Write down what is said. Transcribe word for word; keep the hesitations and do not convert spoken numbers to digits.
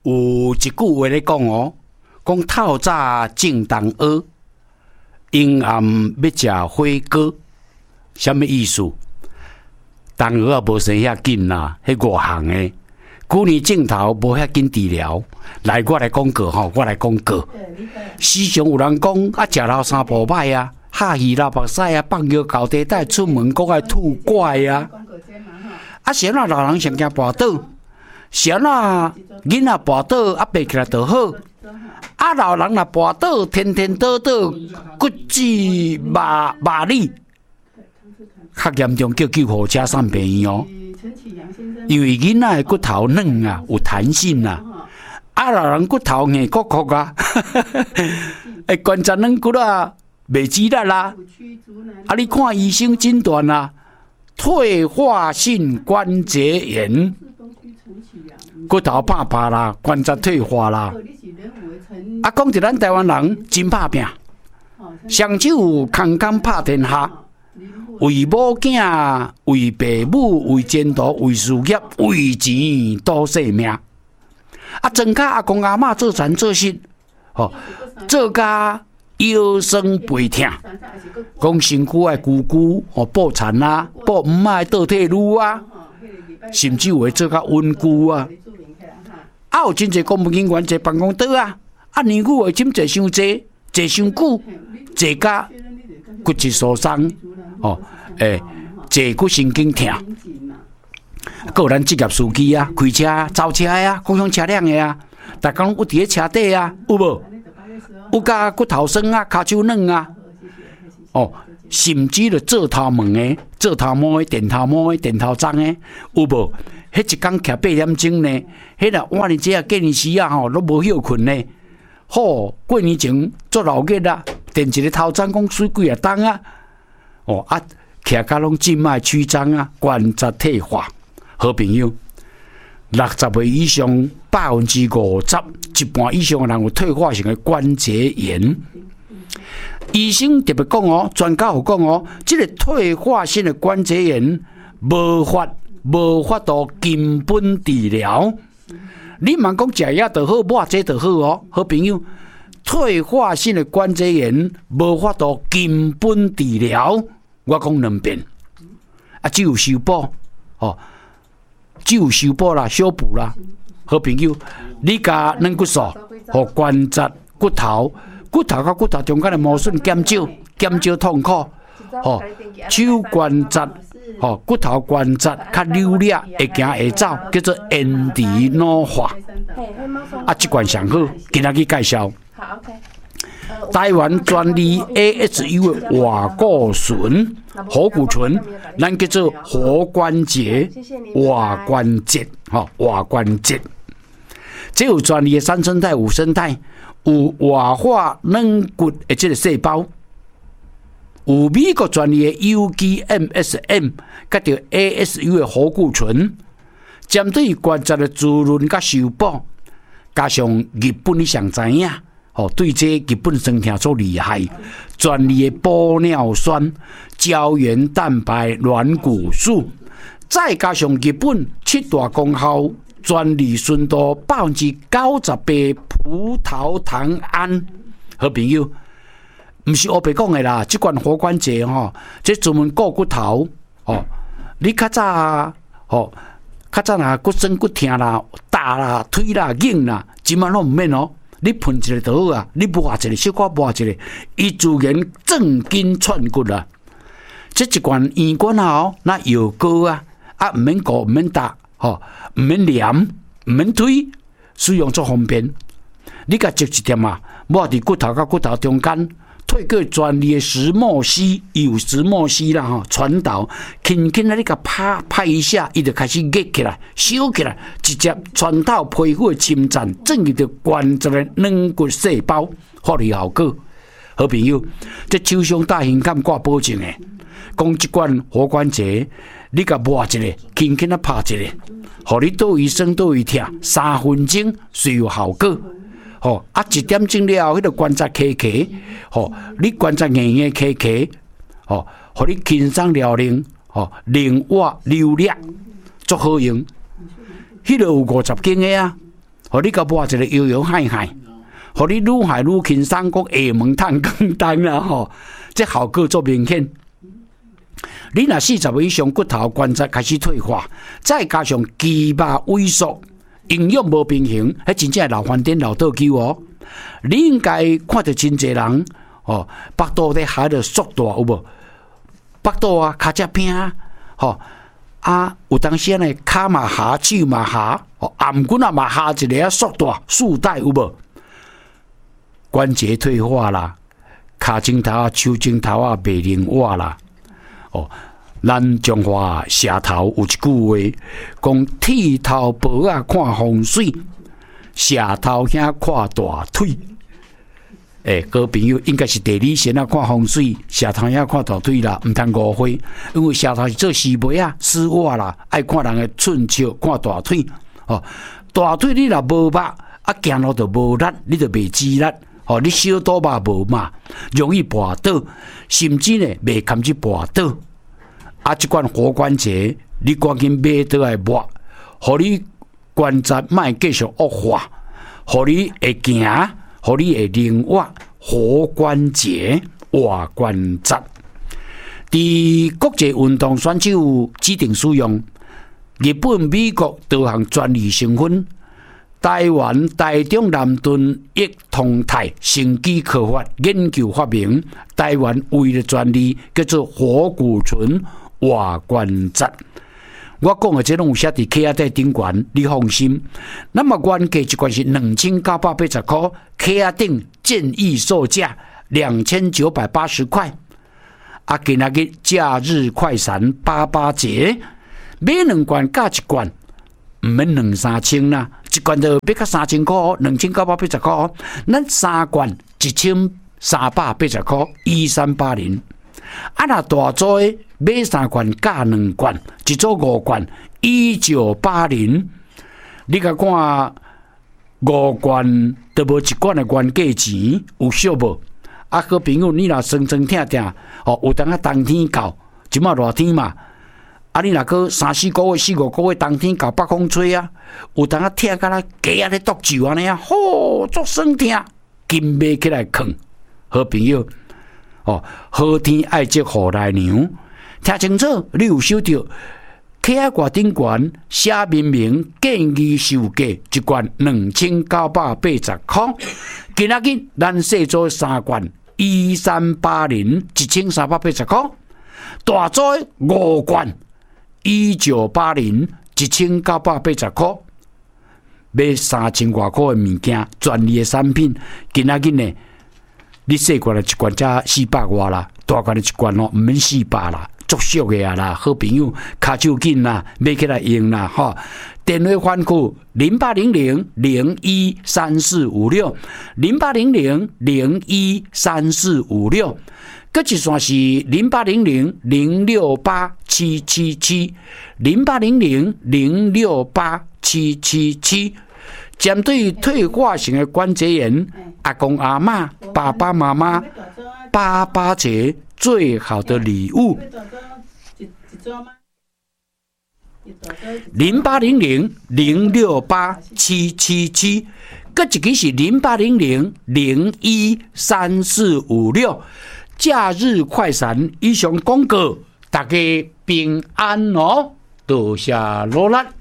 有一句话咧讲哦，讲透早正当学，阴暗要食火锅，什么意思？当学啊无生遐紧啦，迄外行诶。旧年镜头无遐紧治疗，来我来讲过吼，我来讲过。时常有人讲啊，食老三步歹啊，哈鱼老目屎啊，放尿搞地带出门讲爱吐怪啊。啊，谁那老人上惊跋倒，谁那囡仔跋倒啊，爬起来就好。啊，老人若跋倒，天天倒倒，骨质麻麻利，较严重叫救护车送病院哦。因为囡仔的骨头软啊，有弹性啊，啊老人骨头硬骨骨啊，会关节软骨啊，袂止力啦。啊，你看医生诊断啊，退化性关节炎，骨头怕怕啦，关节退化啦。啊，讲起咱台湾人真拍拼，双手空空拍天下。为某囝，为爸母，为前途，为事业，为钱赌性命。啊，庄脚阿公阿嬷做残做失，吼，做甲腰酸背痛，讲身躯爱久久吼补残啊，补唔爱倒退路啊，甚至会做甲稳固啊。啊，有真侪公务人员坐办公桌啊，啊，年久会枕坐伤济，坐伤久，坐甲骨质疏松。哦，诶，坐骨神经痛，还有咱职业司机啊，开车、造车啊，共享车辆的啊，逐工有伫咧车底啊，有无？有甲骨头酸啊，骹手软啊，哦，甚至着做头毛的、做头毛的、电头毛的、电头脏的，有无？迄一工徛八点钟呢，迄个晚年节啊、过年时啊，吼，都无休困呢。好，过年前做老日啊，电一个头针讲水几啊重啊。哦啊，徛甲拢静脉曲张啊，关节退化。好朋友，六十岁以上百分之五十，一半以上的人有退化性的关节炎。医生特别讲哦，专家有讲哦，这个退化性的关节炎无法无法度根本治疗。你莫讲食药就好，抹这就好哦，好朋友。退化性的关节炎无法度根本治疗。我讲两遍，啊，只有修补，哦，只有修补啦，修补啦。好朋友，你甲软骨素、和关节、骨头、骨头甲骨头中间的毛笋减少，减少痛苦，哦，手关节、哦，骨头关节较溜咧，会行会走，叫做延迟老化。啊，这款上好，今仔日介绍。 好 ，OK。 台湾专利 A S U 的瓦固醇、活骨醇，咱叫做活关节、瓦关节，哈，瓦关节。这有专利的三生态、五生态，有瓦化软骨的这个细胞，有美国专利的 U G M S M， 甲着 A S U 的活骨醇，针对关节的滋润甲修补，加上日本你上知影。哦，对这日本生听足厉害，专利的玻尿酸、胶原蛋白、软骨素，再加上日本七大功效专利纯度百分之九十八葡萄糖胺。好朋友，唔是黑白讲的啦，这款活关节吼，这专门顾骨头哦。你较早哦，较早若骨酸骨痛啦、大啦、腿啦、硬啦，今晚拢唔免哦。你喷一个就好啊，你抹一个，小可抹一个，伊自然正筋串骨啊。这一罐圆管啊，哦，那药膏啊，啊唔免膏，唔免打，吼，唔免黏，唔免推，使用足方便。你甲接一点啊，抹伫骨头甲骨头中间，退过专利的石墨烯，有石墨烯啦吼，传导，轻轻啊，你甲拍拍一下，伊就开始热起来、烧起来，直接穿透皮肤的侵占，正入到关节的软骨细胞，发挥效果。好朋友，这手上戴胸感挂保证的，讲一罐活关节，你甲抹一个，轻轻啊拍一个，互你倒位酸倒位痛，三分钟随有效果。吼、哦、啊！一点钟了后，迄、那个关节起起，吼、哦，你关节硬硬起起，吼、哦，互你轻松了灵，吼、哦，灵活流利，足好用。迄、那个有五十斤的啊， 互你甲抹一个摇摇嗨嗨，互你愈害愈轻松，讲下门趁简单啦吼，这效果足明显。你若四十岁以上骨头关节开始退化，再加上肌肉萎缩、营养无平衡，迄真正老翻颠、老倒球哦。你应该看到真侪人哦，腹肚咧下着缩大有无？腹肚啊，骹只拼啊，吼啊，有当时呢，骹嘛下，手嘛下，哦，颔骨啊嘛下一个啊缩大，束带有无？关节退化啦，骹指头啊、手指头啊袂灵活啦。哦，咱中华社头有一句话，讲剃头婆啊看风水，社头兄看大腿。诶、欸，各位朋友应该是地理先啊看风水，社头兄看大腿啦，唔通误会。因为社头是做丝媒啊、丝袜啦，爱看人的寸尺，看大腿。哦，大腿你若无肉，啊行路就无力，你就袂自力。哦，你小肚肉无嘛，容易跋倒，甚至呢袂堪去跋倒。啊，即款活关节，你赶紧买倒来抹，互你关节莫继续恶化，互你会行，互你会灵活。活关节、活关节，伫国际运动选手指定使用，日本、美国多项专利成分。台湾台中南屯益通泰生机科学研究发明，台湾唯一的专利叫做活骨醇活关节。我讲的这拢有写伫 K 啊底顶悬，你放心。那么原价一罐是两千九百八十块 ，K 啊顶建议售价两千九百八十块。啊，今仔日假日快闪八八折，买两罐加一罐，唔免两三千啦。一罐就要到三千块，两千九百八十块。咱三罐一千三百八十块，一三八零。啊，若大组的买三罐加两罐，一组五罐，一九八零。你甲看五罐都无一罐的原价钱，有俗无？啊，好朋友，你若酸酸痛痛，哦，有当啊冬天到，即马热天嘛。啊！你若个三四个月、四五个月，冬天搞北风吹啊，有当啊痛甲啦，鸡啊咧剁酒安尼啊，吼，足酸痛，紧买起来啃。好朋友，哦，好天爱接好来娘，听清楚，你有收到？K 啊挂顶悬写明明建议售价一罐两千九百八十块，今仔日咱细做三罐一三八零一千三百八十块，大做五罐。一九八零一千九百八十块，买三千外块的物件，专利的产品，今仔日呢，你细罐的一罐才四百外啦，大罐的一罐哦，唔免四百啦，足俗的啊啦，好朋友，卡手紧啦，买起来用啦，哈。电话番号零八零零零一三四五六零八零零零一三四五六。个一线是零八零零零六八七七七，零八零零零六八七七七。针对退化性的关节炎，阿公阿嬷、爸爸妈妈，八八节最好的礼物。零八零零零六八七七七，个一个是零八零零零一三四五六。假日快闪以上广告，大家平安哦，多谢罗兰。